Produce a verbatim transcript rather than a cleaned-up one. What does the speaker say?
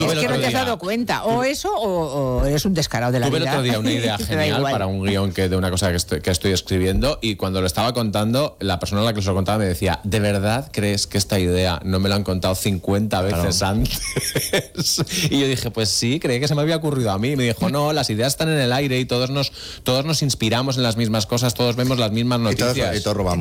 Es que no te has dado cuenta, o eso o, o eres un descarado de la Tuve vida. Tuve el otro día una idea genial para un guión que, de una cosa que estoy, que estoy escribiendo, y cuando lo estaba contando, la persona a la que se lo contaba me decía, ¿de verdad crees que esta idea no me la han contado cincuenta veces claro. antes? Y yo dije, pues sí, creí que se me había ocurrido a mí. Y me dijo, no, las ideas están en el aire y todos nos, todos nos inspiramos en las mismas cosas, todos vemos las mismas noticias. Y todos, y todos robamos.